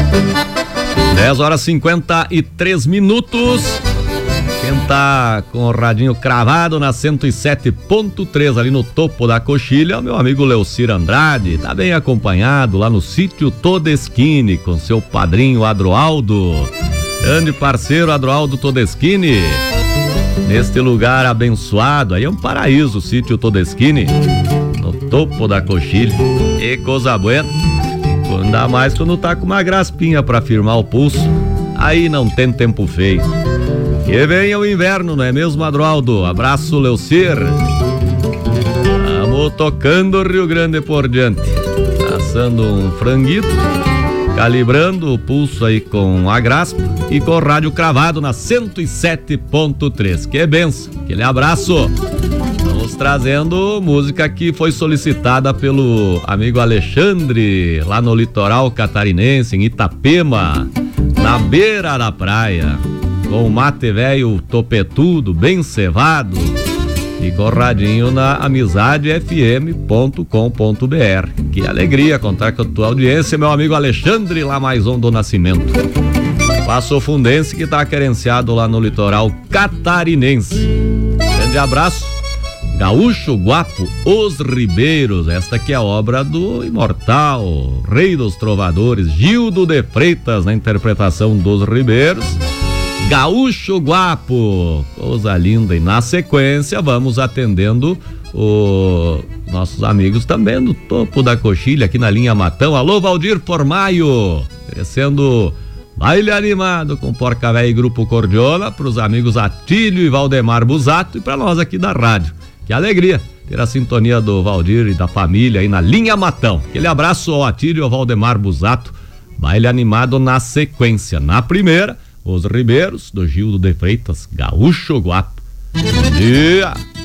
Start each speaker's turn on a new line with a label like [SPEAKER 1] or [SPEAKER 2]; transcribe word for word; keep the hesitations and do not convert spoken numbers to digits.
[SPEAKER 1] dez horas e cinquenta e três minutos. Quem tá com o radinho cravado na cento e sete ponto três ali no topo da coxilha é o meu amigo Leocir Andrade. Tá bem acompanhado lá no sítio Todeschini com seu padrinho Adroaldo. Grande parceiro Adroaldo Todeschini. Neste lugar abençoado, aí é um paraíso o sítio Todeschini, no topo da coxilha. E coisa buena. Ainda mais quando tá com uma graspinha pra firmar o pulso. Aí não tem tempo feio. Que venha o inverno, não é mesmo, Adroaldo? Abraço, Leocir. Vamos tocando o Rio Grande por diante. Assando um franguito, calibrando o pulso aí com a graspa e com o rádio cravado na cento e sete ponto três. Que benção, aquele abraço. Estamos trazendo música que foi solicitada pelo amigo Alexandre, lá no litoral catarinense, em Itapema, na beira da praia, com o mate velho topetudo, bem cevado, e com o radinho na amizade f m ponto com ponto b r. Que alegria contar com a tua audiência, meu amigo Alexandre, lá mais um do Nascimento. Passo Fundense, que tá querenciado lá no litoral catarinense. Grande abraço. Gaúcho Guapo, Os Ribeiros, esta que é a obra do imortal rei dos trovadores, Gildo de Freitas, na interpretação dos Ribeiros. Gaúcho Guapo, coisa linda. E na sequência vamos atendendo os nossos amigos também no topo da coxilha, aqui na linha Matão. Alô, Valdir Formaio, crescendo baile animado com Porca Véia e Grupo Cordiola, para os amigos Atílio e Valdemar Busato e para nós aqui da rádio. Que alegria ter a sintonia do Valdir e da família aí na linha Matão. Aquele abraço ao Atílio e ao Valdemar Busato. Baile animado na sequência. Na primeira, Os Ribeiros, do Gildo de Freitas, Gaúcho Guapo. Bom dia!